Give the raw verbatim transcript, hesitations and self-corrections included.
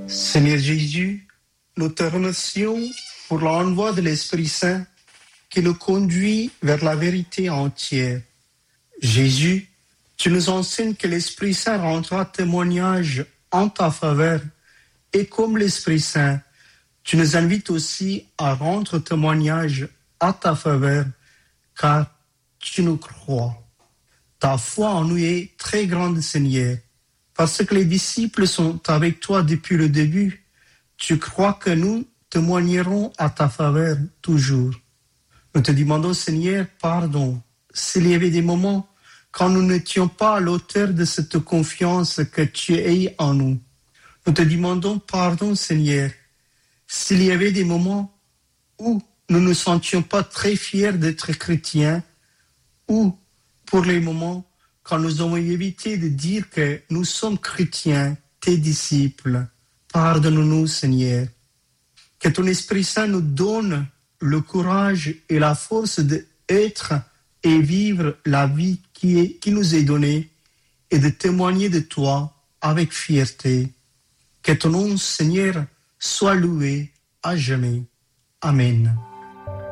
Seigneur Jésus, nous te remercions pour l'envoi de l'Esprit Saint qui nous conduit vers la vérité entière. Jésus, tu nous enseignes que l'Esprit Saint rendra témoignage en ta faveur et comme l'Esprit Saint, tu nous invites aussi à rendre témoignage à ta faveur car tu nous crois. Ta foi en nous est très grande, Seigneur. Parce que les disciples sont avec toi depuis le début, tu crois que nous témoignerons à ta faveur toujours. Nous te demandons, Seigneur, pardon, s'il y avait des moments quand nous n'étions pas à l'auteur de cette confiance que tu aies en nous. Nous te demandons pardon, Seigneur, s'il y avait des moments où nous ne nous sentions pas très fiers d'être chrétiens, ou pour les moments quand nous avons évité de dire que nous sommes chrétiens, tes disciples. Pardonne-nous, Seigneur. Que ton Esprit Saint nous donne le courage et la force d'être et vivre la vie qui, est, qui nous est donnée et de témoigner de toi avec fierté. Que ton nom, Seigneur, soit loué à jamais. Amen.